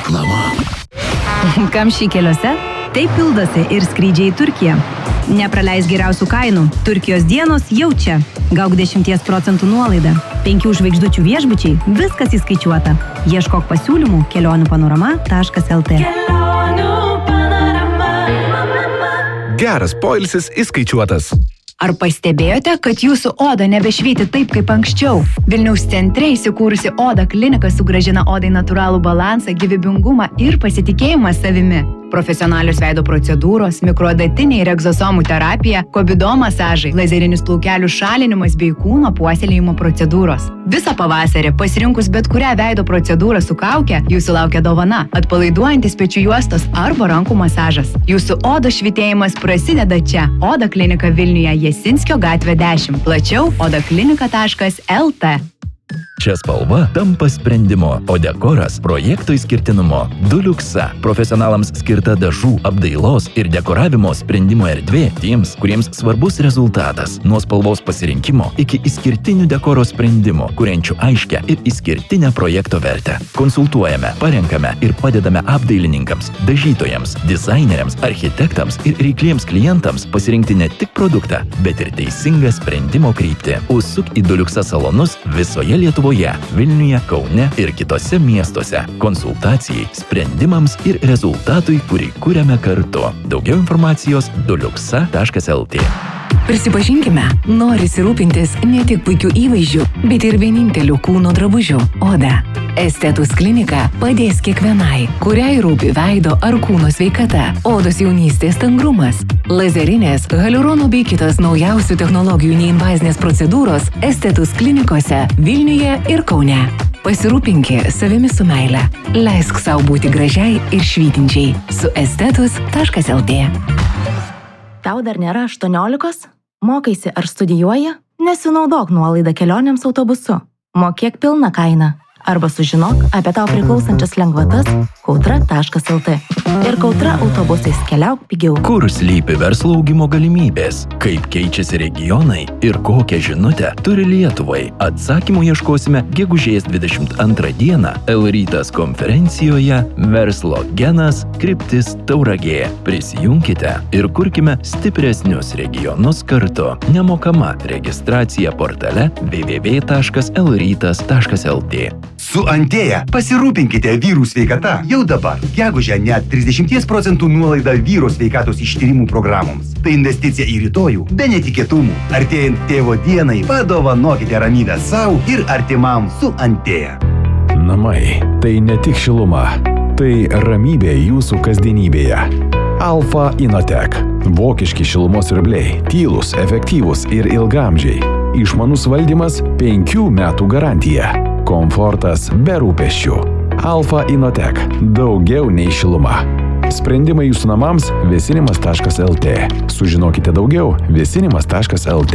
Reklama. Kamščiai keliuose? Taip pildosi ir skrydžiai į Turkiją. Nepraleis geriausių kainų. Turkijos dienos jau čia. Gauk 10% nuolaidą. 5 žvaigždučių viešbučiai. Viskas įskaičiuota. Ieškok pasiūlymų kelionųpanorama.lt. Geras poilsis įskaičiuotas. Ar pastebėjote, kad jūsų oda nebešvyti taip, kaip anksčiau? Vilniaus centre įsikūrusi Oda klinika sugrąžina odai natūralų balansą, gyvybingumą ir pasitikėjimą savimi. Profesionalios veido procedūros, mikroadatiniai ir egzosomų terapija, kobido masažai, lazerinis plaukelių šalinimas bei kūno puoselėjimo procedūros. Visą pavasarį, pasirinkus bet kurią veido procedūrą su kauke, jūsų laukia dovana – atpalaiduojantis pečių juostos arba rankų masažas. Jūsų odos švytėjimas prasideda čia. Oda klinika Vilniuje, Jasinskio gatvė 10. Plačiau odaklinika.lt. Čia spalva tampa sprendimo, o dekoras projekto išskirtinumo. Duluxa – profesionalams skirta dažų, apdailos ir dekoravimo sprendimo erdvė tiems, kuriems svarbus rezultatas. Nuo spalvos pasirinkimo iki išskirtinių dekoro sprendimų, kuriančių aiškę ir išskirtinę projekto vertę. Konsultuojame, parenkame ir padedame apdailininkams, dažytojams, dizaineriams, architektams ir reikliems klientams pasirinkti ne tik produktą, bet ir teisingą sprendimo kryptį. Užsuk į Duluxa salonus visoje Lietuvoje. Vilniuje, Kaune ir kitose miestuose. Konsultacijai, sprendimams ir rezultatui, kurį kuriame kartu. Daugiau informacijos duluxa.lt. Prisipažinkime, norisi rūpintis ne tik puikių įvaizdžių, bet ir vienintelių kūno drabužių – oda. Estetus klinika padės kiekvienai, kuriai rūpi veido ar kūno sveikata, odos jaunystės stangrumas. Lazerinės, hialurono bei kitos naujausių technologijų neinvazinės procedūros Estetus klinikose Vilniuje ir Kaune. Pasirūpinki savimi su meile. Leisk sau būti gražiai ir švytinčiai su estetus.lt. Tau dar nėra 18? Mokaisi ar studijuoji? Nesinaudok nuolaidą kelionėms autobusu. Mokėk pilną kainą. Arba sužinok apie tau priklausančias lengvatas kautra.lt. Ir Kautra autobusais keliauk pigiau. Kur slypi verslo augimo galimybės? Kaip keičiasi regionai? Ir kokią žinutę turi Lietuvai? Atsakymų ieškosime gegužės 22 dieną L-rytas konferencijoje Verslo genas kryptis Tauragė. Prisijunkite ir kurkime stipresnius regionus kartu. Nemokama registracija portale www.lrytas.lt. Su Antėja pasirūpinkite vyrų sveikata jau dabar. Gegužę net 30% nuolaida vyro sveikatos ištyrimų programoms. Tai investicija į rytojų be netikėtumų. Artėjant tėvo dienai, padovanokite ramybę savo ir artimam su Antėja. Namai – tai ne tik šiluma, tai ramybė jūsų kasdienybėje. Alfa Innotek. Vokiški šilumos siurbliai, tylūs, efektyvūs ir ilgaamžiai. Išmanus valdymas 5 metų garantija. Komfortas be rūpesčių. Alfa Innotek. Daugiau nei šiluma. Sprendimai jūsų namams vėsinimas.lt. Sužinokite daugiau vėsinimas.lt.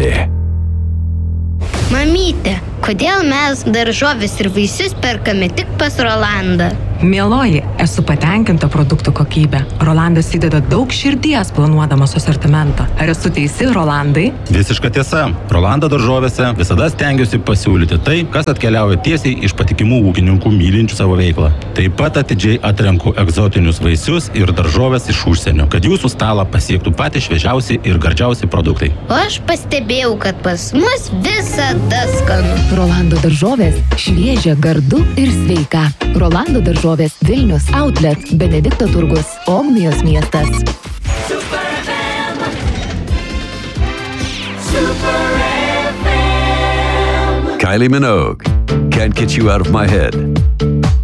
Mamyte, kodėl mes daržoves ir vaisius perkame tik pas Rolandą? Mieloji, esu patenkinta produktų kokybė. Rolandas įdeda daug širdies planuodamas asortimentą. Ar esu teisi, Rolandai? Visiška tiesa. Rolando daržovėse visada stengiuosi pasiūlyti tai, kas atkeliauja tiesiai iš patikimų ūkininkų mylinčių savo veiklą. Taip pat atidžiai atrenku egzotinius vaisius ir daržovės iš užsienio, kad jūsų stalą pasiektų patys šviežiausi ir gardžiausi produktai. O aš pastebėjau, kad pas mus visada skanu. Rolando daržovės šviežia, gardu ir sveika. Rolando daržovės Vilnius Outlet, Benedikto turgus, Ogmijos miestas. Kylie Minogue, Can't Get You Out of My Head.